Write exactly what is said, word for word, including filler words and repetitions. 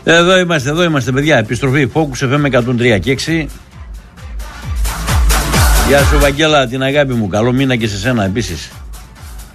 Εδώ είμαστε, εδώ είμαστε, παιδιά. Επιστροφή Focus εφ εμ εκατόν τρία και έξι. Γεια σου, Βαγγέλα, την αγάπη μου. Καλό μήνα και σε σένα επίσης.